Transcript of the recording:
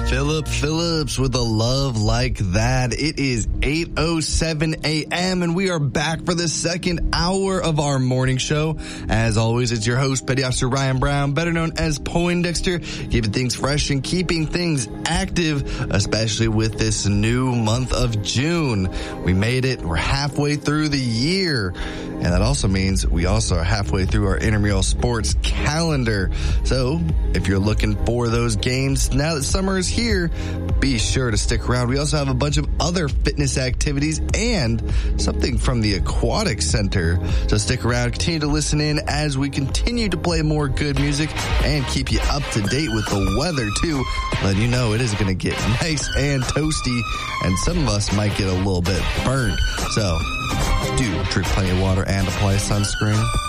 Philip Phillips with a love like that. It is 8:07 a.m. and we are back for the second hour of our morning show. As always, it's your host, Petty Officer Ryan Brown, better known as Poindexter, keeping things fresh and keeping things active, especially with this new month of June. We made it. We're halfway through the year. And that also means we also are halfway through our intramural sports calendar. So if you're looking for those games now that summer is here, be sure to stick around. We also have a bunch of other fitness activities and something from the Aquatic Center. So stick around, continue to listen in as we continue to play more good music and keep you up to date with the weather too. Letting you know it is going to get nice and toasty, and some of us might get a little bit burned. So do drink plenty of water and apply sunscreen.